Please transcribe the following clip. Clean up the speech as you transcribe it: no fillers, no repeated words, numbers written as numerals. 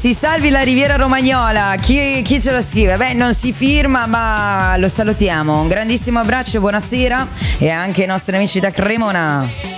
Si salvi la Riviera Romagnola. Chi ce lo scrive? Beh, non si firma, ma lo salutiamo. Un grandissimo abbraccio, buonasera, e anche ai nostri amici da Cremona.